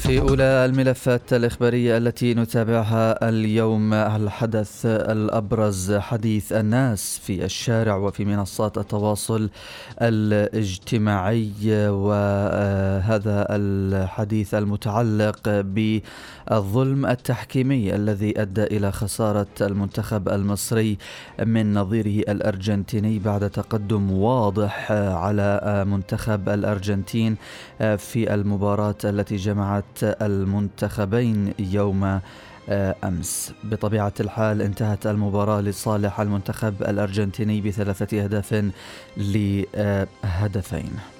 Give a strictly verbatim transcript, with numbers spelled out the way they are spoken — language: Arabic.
في أولى الملفات الإخبارية التي نتابعها اليوم، الحدث الأبرز حديث الناس في الشارع وفي منصات التواصل الاجتماعي، وهذا الحديث المتعلق بالظلم التحكيمي الذي أدى إلى خسارة المنتخب المصري من نظيره الأرجنتيني بعد تقدم واضح على منتخب الأرجنتين في المباراة التي جمعت المنتخبين يوم أمس. بطبيعة الحال انتهت المباراة لصالح المنتخب الأرجنتيني بثلاثة أهداف لهدفين.